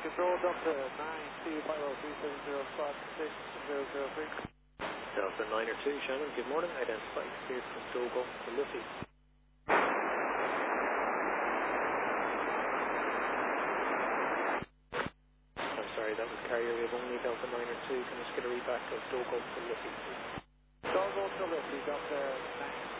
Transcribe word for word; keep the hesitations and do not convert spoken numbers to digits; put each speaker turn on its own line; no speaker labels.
Control, Delta nine two five zero three seven zero spot six zero zero three.
Delta nine or two, Shannon, good morning. Identified cleared from Dogo to Liffey. I'm sorry, that was carrier wave only, Delta nine or two. Can I just get a read back of Dogo to Liffey, please?
Dogo to Liffey, Delta nine